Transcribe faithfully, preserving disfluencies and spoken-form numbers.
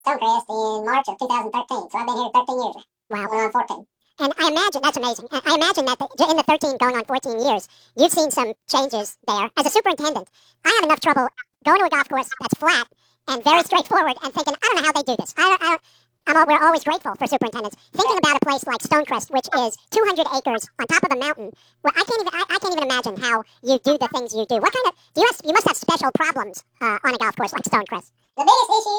Stonecrest in March of two thousand thirteen. So I've been here thirteen years. Wow. Going on fourteen. And I imagine, that's amazing. I I imagine that the, in the thirteen going on fourteen years, you've seen some changes there. As a superintendent, I have enough trouble going to a golf course that's flat and very straightforward and thinking, I don't know how they do this. I don't, I don't, I'm, al- we're always grateful for superintendents. Thinking about a place like Stonecrest, which is two hundred acres on top of a mountain, well, I can't even, I, I can't even imagine how you do the things you do. What kind of, do you, have, you must have special problems uh, on a golf course like Stonecrest. The biggest issue